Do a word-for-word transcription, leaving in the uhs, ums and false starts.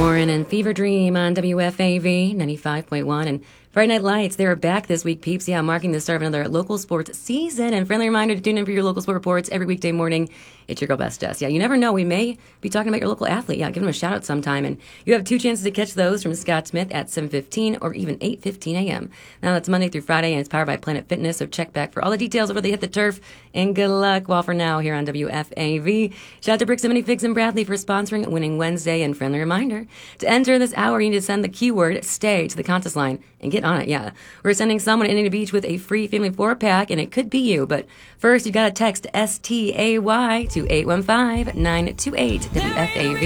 Warren and Fever Dream on W F A V ninety-five point one. And Friday Night Lights, they're back this week, peeps. Yeah, marking the start of another local sports season. And friendly reminder to tune in for your local sport reports every weekday morning. It's your girl, Best Jess. Yeah, you never know. We may be talking about your local athlete. Yeah, give them a shout out sometime. And you have two chances to catch those from Scott Smith at seven fifteen or even eight fifteen a.m. Now, that's Monday through Friday, and it's powered by Planet Fitness. So check back for all the details of where they hit the turf. And good luck. Well, for now, here on W F A V. Shout out to Brixton, Figs, and Bradley for sponsoring Winning Wednesday. And friendly reminder, to enter this hour, you need to send the keyword STAY to the contest line and get on it. Yeah. We're sending someone to Indian Beach with a free family four-pack, and it could be you. But first, you got to text S T A Y to eight one five, nine two eight W F A V.